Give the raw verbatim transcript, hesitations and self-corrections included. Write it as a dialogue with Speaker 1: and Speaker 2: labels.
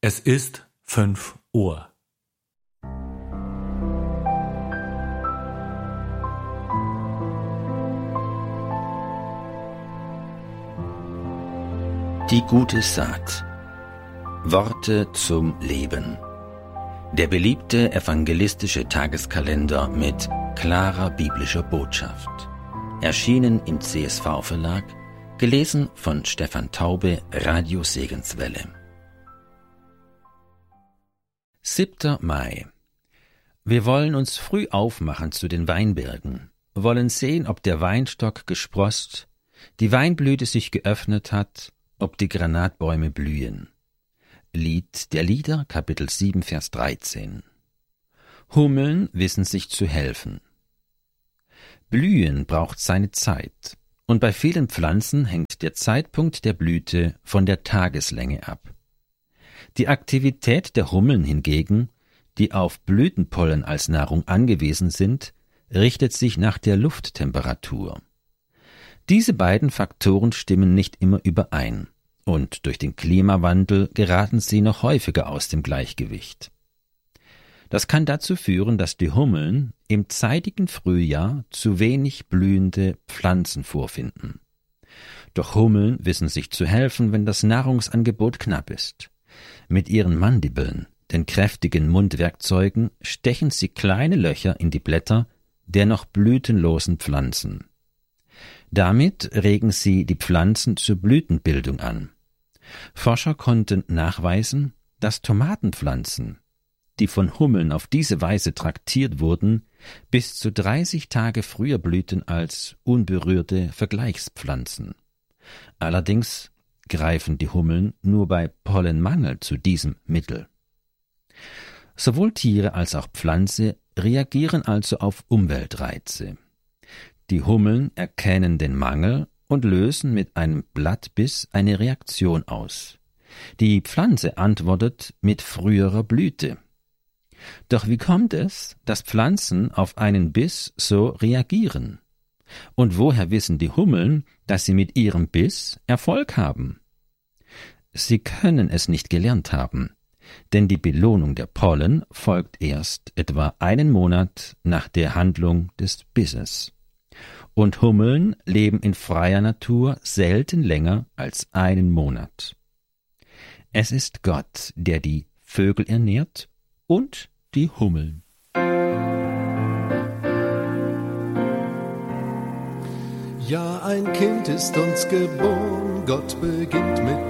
Speaker 1: Es ist fünf Uhr.
Speaker 2: Die gute Saat. Worte zum Leben. Der beliebte evangelistische Tageskalender mit klarer biblischer Botschaft. Erschienen im C S V-Verlag, gelesen von Stefan Taube, Radio Segenswelle. siebter Mai. Wir wollen uns früh aufmachen zu den Weinbergen, wollen sehen, ob der Weinstock gesproßt, die Weinblüte sich geöffnet hat, ob die Granatbäume blühen. Lied der Lieder, Kapitel sieben, Vers dreizehn. Hummeln wissen sich zu helfen. Blühen braucht seine Zeit, und bei vielen Pflanzen hängt der Zeitpunkt der Blüte von der Tageslänge ab. Die Aktivität der Hummeln hingegen, die auf Blütenpollen als Nahrung angewiesen sind, richtet sich nach der Lufttemperatur. Diese beiden Faktoren stimmen nicht immer überein, und durch den Klimawandel geraten sie noch häufiger aus dem Gleichgewicht. Das kann dazu führen, dass die Hummeln im zeitigen Frühjahr zu wenig blühende Pflanzen vorfinden. Doch Hummeln wissen sich zu helfen, wenn das Nahrungsangebot knapp ist. Mit ihren Mandibeln, den kräftigen Mundwerkzeugen, stechen sie kleine Löcher in die Blätter der noch blütenlosen Pflanzen. Damit regen sie die Pflanzen zur Blütenbildung an. Forscher konnten nachweisen, dass Tomatenpflanzen, die von Hummeln auf diese Weise traktiert wurden, bis zu dreißig Tage früher blühten als unberührte Vergleichspflanzen. Allerdings greifen die Hummeln nur bei Pollenmangel zu diesem Mittel. Sowohl Tiere als auch Pflanze reagieren also auf Umweltreize. Die Hummeln erkennen den Mangel und lösen mit einem Blattbiss eine Reaktion aus. Die Pflanze antwortet mit früherer Blüte. Doch wie kommt es, dass Pflanzen auf einen Biss so reagieren? Und woher wissen die Hummeln, dass sie mit ihrem Biss Erfolg haben? Sie können es nicht gelernt haben, denn die Belohnung der Pollen folgt erst etwa einen Monat nach der Handlung des Bisses. Und Hummeln leben in freier Natur selten länger als einen Monat. Es ist Gott, der die Vögel ernährt und die Hummeln.
Speaker 3: Ja, ein Kind ist uns geboren, Gott beginnt mit